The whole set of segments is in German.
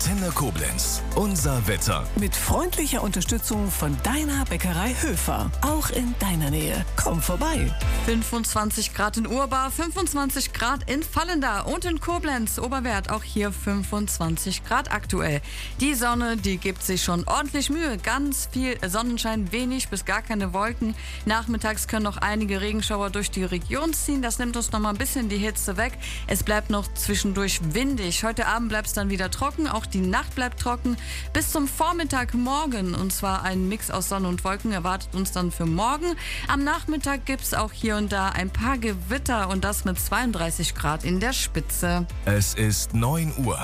Antenne Koblenz. Unser Wetter. Mit freundlicher Unterstützung von deiner Bäckerei Höfer. Auch in deiner Nähe. Komm vorbei. 25 Grad in Urbar, 25 Grad in Vallendar und in Koblenz. Oberwert auch hier 25 Grad aktuell. Die Sonne, die gibt sich schon ordentlich Mühe. Ganz viel Sonnenschein, wenig bis gar keine Wolken. Nachmittags können noch einige Regenschauer durch die Region ziehen. Das nimmt uns noch mal ein bisschen die Hitze weg. Es bleibt noch zwischendurch windig. Heute Abend bleibt es dann wieder trocken. Auch die Nacht bleibt trocken. Bis zum Vormittag morgen. Und zwar ein Mix aus Sonne und Wolken erwartet uns dann für morgen. Am Nachmittag gibt es auch hier und da ein paar Gewitter. Und das mit 32 Grad in der Spitze. Es ist 9 Uhr.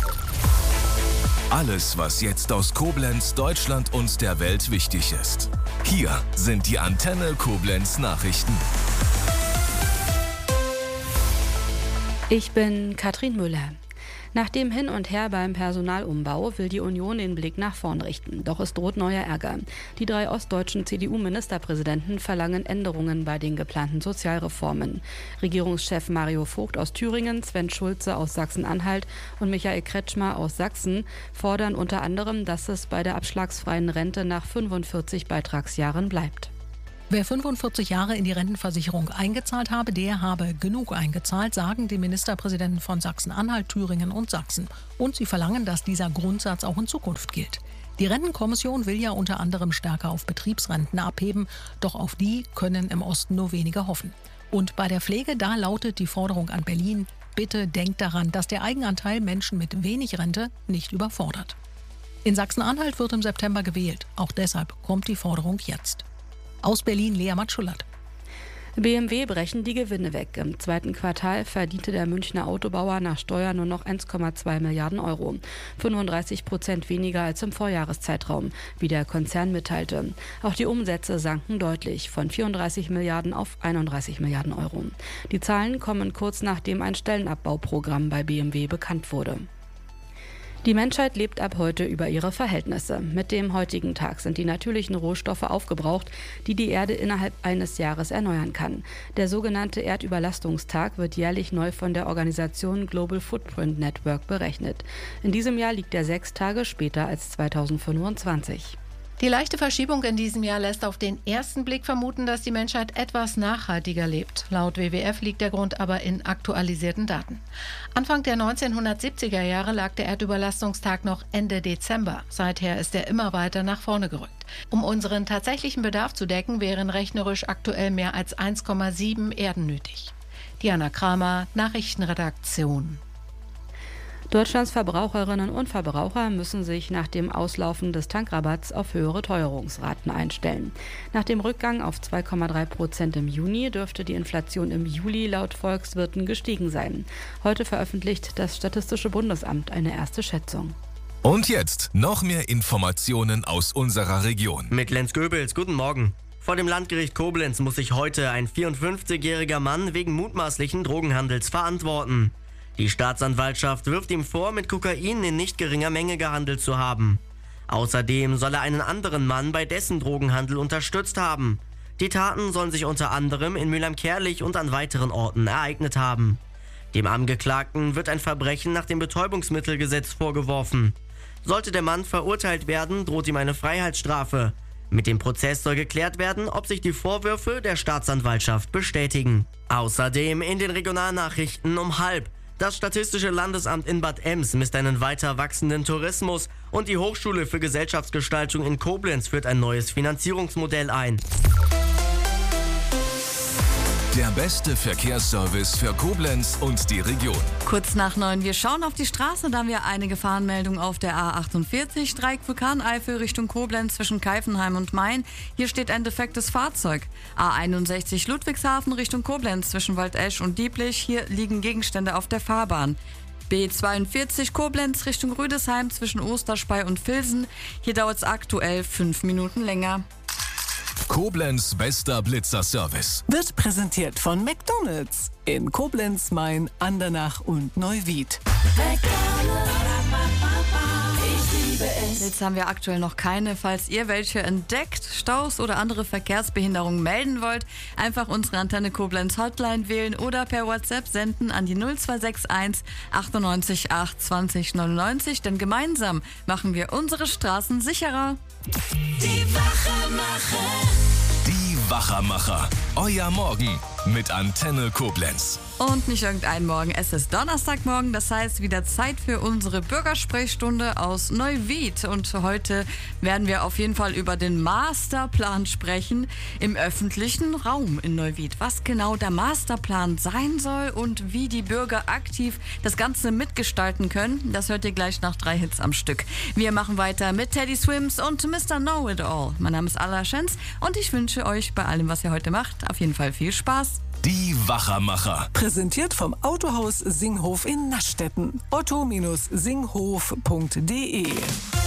Alles, was jetzt aus Koblenz, Deutschland und der Welt wichtig ist. Hier sind die Antenne Koblenz Nachrichten. Ich bin Katrin Müller. Nach dem Hin und Her beim Personalumbau will die Union den Blick nach vorn richten. Doch es droht neuer Ärger. Die 3 ostdeutschen CDU-Ministerpräsidenten verlangen Änderungen bei den geplanten Sozialreformen. Regierungschef Mario Vogt aus Thüringen, Sven Schulze aus Sachsen-Anhalt und Michael Kretschmer aus Sachsen fordern unter anderem, dass es bei der abschlagsfreien Rente nach 45 Beitragsjahren bleibt. Wer 45 Jahre in die Rentenversicherung eingezahlt habe, der habe genug eingezahlt, sagen die Ministerpräsidenten von Sachsen-Anhalt, Thüringen und Sachsen. Und sie verlangen, dass dieser Grundsatz auch in Zukunft gilt. Die Rentenkommission will ja unter anderem stärker auf Betriebsrenten abheben, doch auf die können im Osten nur wenige hoffen. Und bei der Pflege, da lautet die Forderung an Berlin: Bitte denkt daran, dass der Eigenanteil Menschen mit wenig Rente nicht überfordert. In Sachsen-Anhalt wird im September gewählt. Auch deshalb kommt die Forderung jetzt. Aus Berlin, Lea Matschullat. BMW brechen die Gewinne weg. Im zweiten Quartal verdiente der Münchner Autobauer nach Steuer nur noch 1,2 Milliarden Euro. 35% weniger als im Vorjahreszeitraum, wie der Konzern mitteilte. Auch die Umsätze sanken deutlich, von 34 Milliarden auf 31 Milliarden Euro. Die Zahlen kommen kurz nachdem ein Stellenabbauprogramm bei BMW bekannt wurde. Die Menschheit lebt ab heute über ihre Verhältnisse. Mit dem heutigen Tag sind die natürlichen Rohstoffe aufgebraucht, die die Erde innerhalb eines Jahres erneuern kann. Der sogenannte Erdüberlastungstag wird jährlich neu von der Organisation Global Footprint Network berechnet. In diesem Jahr liegt er 6 Tage später als 2025. Die leichte Verschiebung in diesem Jahr lässt auf den ersten Blick vermuten, dass die Menschheit etwas nachhaltiger lebt. Laut WWF liegt der Grund aber in aktualisierten Daten. Anfang der 1970er Jahre lag der Erdüberlastungstag noch Ende Dezember. Seither ist er immer weiter nach vorne gerückt. Um unseren tatsächlichen Bedarf zu decken, wären rechnerisch aktuell mehr als 1,7 Erden nötig. Diana Kramer, Nachrichtenredaktion. Deutschlands Verbraucherinnen und Verbraucher müssen sich nach dem Auslaufen des Tankrabatts auf höhere Teuerungsraten einstellen. Nach dem Rückgang auf 2,3% im Juni dürfte die Inflation im Juli laut Volkswirten gestiegen sein. Heute veröffentlicht das Statistische Bundesamt eine erste Schätzung. Und jetzt noch mehr Informationen aus unserer Region. Mit Lenz Goebels, guten Morgen. Vor dem Landgericht Koblenz muss sich heute ein 54-jähriger Mann wegen mutmaßlichen Drogenhandels verantworten. Die Staatsanwaltschaft wirft ihm vor, mit Kokain in nicht geringer Menge gehandelt zu haben. Außerdem soll er einen anderen Mann bei dessen Drogenhandel unterstützt haben. Die Taten sollen sich unter anderem in Mülheim-Kärlich und an weiteren Orten ereignet haben. Dem Angeklagten wird ein Verbrechen nach dem Betäubungsmittelgesetz vorgeworfen. Sollte der Mann verurteilt werden, droht ihm eine Freiheitsstrafe. Mit dem Prozess soll geklärt werden, ob sich die Vorwürfe der Staatsanwaltschaft bestätigen. Außerdem in den Regionalnachrichten um 12:30. Das Statistische Landesamt in Bad Ems misst einen weiter wachsenden Tourismus und die Hochschule für Gesellschaftsgestaltung in Koblenz führt ein neues Finanzierungsmodell ein. Der beste Verkehrsservice für Koblenz und die Region. Kurz nach 9, wir schauen auf die Straße, da haben wir eine Gefahrenmeldung auf der A48, Dreieck Vulkaneifel Richtung Koblenz zwischen Keifenheim und Main. Hier steht ein defektes Fahrzeug. A61 Ludwigshafen Richtung Koblenz zwischen Waldesch und Dieblich, hier liegen Gegenstände auf der Fahrbahn. B42 Koblenz Richtung Rüdesheim zwischen Osterspey und Vilsen, hier dauert es aktuell 5 Minuten länger. Koblenz bester Blitzerservice. Wird präsentiert von McDonald's in Koblenz, Main, Andernach und Neuwied. Jetzt haben wir aktuell noch keine. Falls ihr welche entdeckt, Staus oder andere Verkehrsbehinderungen melden wollt, einfach unsere Antenne Koblenz Hotline wählen oder per WhatsApp senden an die 0261 98 8 20 99, denn gemeinsam machen wir unsere Straßen sicherer. Die Wachermacher. Euer Morgen mit Antenne Koblenz. Und nicht irgendein Morgen, es ist Donnerstagmorgen, das heißt wieder Zeit für unsere Bürgersprechstunde aus Neuwied. Und heute werden wir auf jeden Fall über den Masterplan sprechen im öffentlichen Raum in Neuwied. Was genau der Masterplan sein soll und wie die Bürger aktiv das Ganze mitgestalten können, das hört ihr gleich nach 3 Hits am Stück. Wir machen weiter mit Teddy Swims und Mr. Know-It-All. Mein Name ist Alla Schenz und ich wünsche euch bei allem, was ihr heute macht, auf jeden Fall viel Spaß. Die Wachermacher. Präsentiert vom Autohaus Singhof in Naschstetten. otto-singhof.de